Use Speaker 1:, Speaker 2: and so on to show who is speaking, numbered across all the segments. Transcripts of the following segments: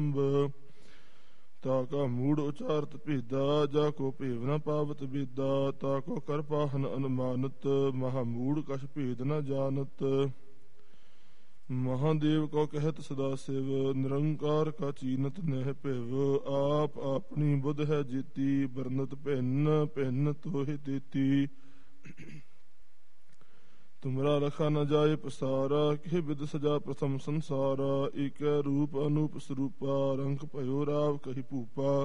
Speaker 1: ਤਾਕਾ ਮੂੜ ਉਚਾਰਤ ਭੇਦਾ, ਜਾ ਕੋ ਭੇਵ ਨ ਪਾਵਤ ਬੇਦਾ। ਤਾਕੋ ਕਰ ਪਾਹਨ ਅਨੁਮਾਨਤ, ਮਹਾ ਮੂੜ ਕਛ ਭੇਦ ਨ ਜਾਨਤ। ਮਹਾਦੇਵ ਕੋ ਕਹਿਤ ਸਦਾ ਸਿਵ, ਨਿਰੰਕਾਰ ਕਾ ਚੀਨਤ ਨਹਿ ਭਿਵ। ਆਪ ਆਪਣੀ ਬੁੱਧ ਹੈ ਜੀਤੀ, ਬਰਨਤ ਭਿੰਨ ਭਿੰਨ ਤੋਹਿ ਤੇਤੀ। ਤੁਮਰਾ ਰਖਾ ਨ ਜਾਏ ਪਸਾਰਾ, ਕਿਹ ਬਿਦ ਸਜਾ ਪ੍ਰਥਮ ਸੰਸਾਰਾ। ਏਕੈ ਰੂਪ ਅਨੂਪ ਸਰੂਪਾ, ਰੰਗ ਭਇਓ ਰਾਵ ਕਹੀ ਭੂਪਾ।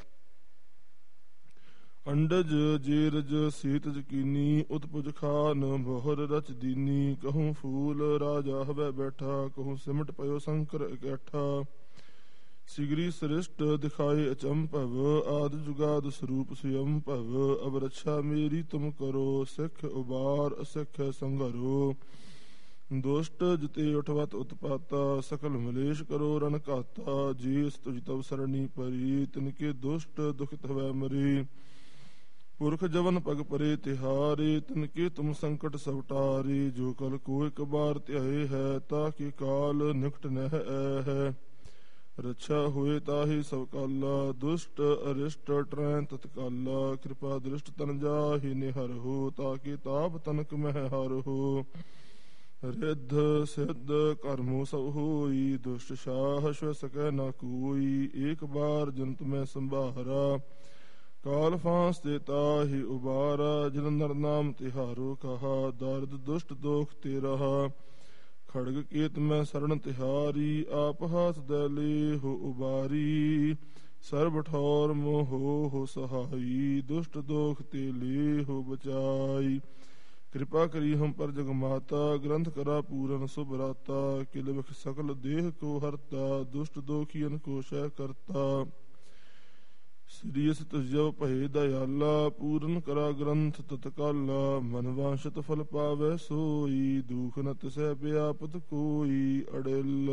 Speaker 1: ਅੰਡਜ ਜੇਰਜ ਸੀਤਜ ਕੀਨੀ, ਉਤਪੁਜ ਖਾਨ ਬਹੁਰ ਰਚ ਦੀਨੀ। ਕਹੂੰ ਫੂਲ ਰਾਜਾ ਹਵੈ ਬੈਠਾ, ਕਹੂੰ ਸਿਮਟ ਪਇਓ ਸ਼ੰਕਰ ਇਕੱਠਾ। ਸਿਗਰੀ ਸ੍ਰਿਸ਼ਟ ਦਿਖਾਏ ਅਚੰਭਵ, ਆਦਿ ਜੁਗਾਦ ਸਰੂਪ ਸਵਯੰ ਭਵ। ਅਬ ਰੱਛਾ ਮੇਰੀ ਤੁਮ ਕਰੋ, ਸਿੱਖ ਉਬਾਰ ਅਸਿੱਖ ਸੰਘਰੋ। ਦੁਸ਼ਟ ਜਿਤੇ ਉਠਵਤ ਉਤਪਾਤਾ, ਸਕਲ ਮਲੇਸ਼ ਕਰੋ ਰਨ ਘਾਤਾ। ਜੀਸ ਤੁਜ ਤਵ ਸਰਣੀ ਪਰੀ, ਤਿਨਕੇ ਦੁਸ਼ਟ ਦੁਖਿਤ ਹਵੈ ਮਰੀ। ਪੁਰਖ ਜਵਨ ਪਗ ਪਰੇ ਤਿਹਾਰੇ, ਤਿਨਕੇ ਤੁਮ ਸੰਕਟ ਸਭ ਟਾਰੇ। ਜੋ ਕਲ ਕੋ ਇਕ ਬਾਰ ਧਿਆਏ ਹੈ, ਤਾਕੇ ਕਾਲ ਨਿਕਟ ਨਹਿ ਐ ਹੈ। ਰੱਛਾ ਹੋਏ ਤਾਹੀ ਸਭ ਕਾਲਾ, ਦੁਸ਼ਟ ਅਰਿਸ਼ਟ ਟਰੈ ਤਤਕਾਲਾ। ਕਿਰਪਾ ਦ੍ਰਿਸ਼ਟ ਤਨ ਜਾਹਿ ਨਿਹਰਹੁ, ਤਾਕੇ ਤਾਪ ਤਨਕ ਮਹਿ ਹਰਹੁ। ਰਿੱਧ ਸਿੱਧ ਕਰਮੁ ਸਭ ਹੋਈ, ਦੁਸ਼ਟ ਸ਼ਾਹ ਛੁਐ ਸਕੈ ਨ ਕੋਈ। ਏਕ ਬਾਰ ਜੰਤ ਮੈਂ ਸੰਭਾਰਾ, ਕਾਲ ਫਾਂਸ ਤੇ ਤਾਹਿ ਉਬਾਰਾ। ਜਿਨ ਨਰ ਨਾਮ ਤਿਹਾਰੋ ਕਹਾ, ਦਰਦ ਦੁਸ਼ਟ ਦੋਖ ਤੇ ਰਹਾ। ਖੜਗ ਕੇਤ ਮੈਂ ਸਰਣ ਤਿਹਾਰੀ, ਆਪ ਹਾਥ ਦੈ ਲੇਹੁ ਉਬਾਰੀ। ਸਰਬ ਠੌਰ ਮੋਹ ਸਹਾਈ, ਦੁਸ਼ਟ ਦੋਖ ਤੇ ਲੇਹੁ ਬਚਾਈ। ਕਿਰਪਾ ਕਰੀ ਹਮ ਪਰ ਜਗ ਮਾਤਾ, ਗ੍ਰੰਥ ਕਰਾ ਪੂਰਨ ਸੁਭ ਰਾਤਾ। ਕਿਲ ਬਿਖ ਸਕਲ ਦੇਹ ਕੋ ਹਰਤਾ, ਦੁਸ਼ਟ ਦੋਖੀਅਨ ਕੋ ਸ਼ੈ ਕਰਤਾ। ਸ੍ਰੀ ਅਸ ਤੁਜਿ ਭਏ ਦਇਆਲਾ, ਪੂਰਨ ਕਰਾ ਗ੍ਰੰਥ ਤਤਕਾਲਾ। ਮਨ ਵਾਂਛਤ ਫਲ ਪਾਵੈ ਸੋਈ, ਦੂਖ ਨ ਤਿਸੈ ਬਿਆਪਤ ਕੋਈ। ਅੜਿਲ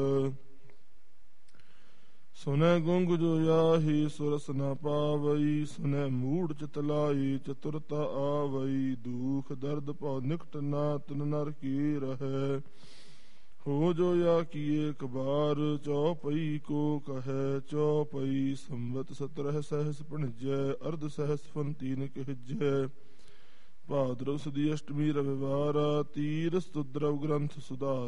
Speaker 1: ਸੁਨੈ ਗੁੰਗ ਜੋ ਯਾਹੀ, ਸੁਰਸ ਨ ਪਾਵਈ। ਸੁਨੈ ਮੂੜ ਚਿਤ ਲਾਈ, ਚਤੁਰਤਾ ਆਵਈ। ਦੂਖ ਦਰਦ ਭਉ ਨਿਕਟ ਨਾ, ਤਿਨ ਨਰ ਕੀ ਰਹੈ। ਹੋ ਜੋ ਯਾ ਕੀ ਏਕ ਬਾਰ, ਚਉਪਈ ਕੋ ਕਹੈ ਚਉਪਈ। ਸੰਵਤ ਸਤਰਹਿ ਸਹਿਸ ਭਣਿਜੈ, ਅਰਧ ਸਹਿਸ ਫਨ ਤੀਨ ਕਹਿਜੈ। ਭਾਦਰਵ ਸੁਦੀ ਅਸ਼ਟਮੀ ਰਵਿਵਾਰਾ, ਤੀਰਥ ਤੁਦਰਵ ਗ੍ਰੰਥ ਸੁਧਾਰ।